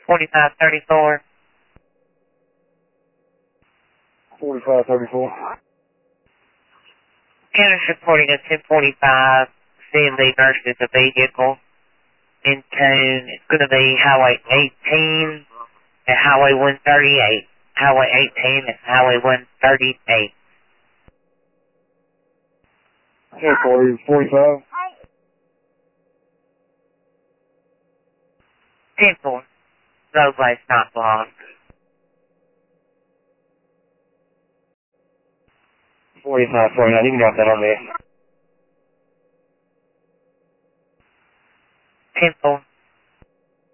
4534. 4534. Candace reporting a 1045 CMV versus a vehicle in tune. It's going to be Highway 18 and Highway 138. Highway 18 and Highway 138. Yeah, 45. 10-4. Roadway's not blocked. 45, 49. You can drop that on there.